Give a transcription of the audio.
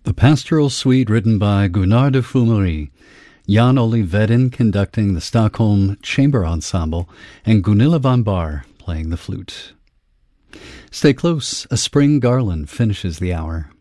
The Pastoral Suite written by Gunnar de Fumery, Jan Ole Vedin conducting the Stockholm Chamber Ensemble, and Gunilla van Baar playing the flute. Stay close, A Spring Garland finishes the hour.